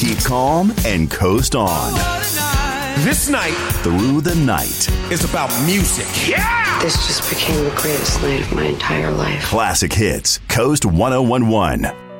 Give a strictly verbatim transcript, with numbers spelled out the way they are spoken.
Keep calm and coast on. This night, Through the Night, is about music. Yeah! This just became the greatest night of my entire life. Classic Hits, Coast one oh one one.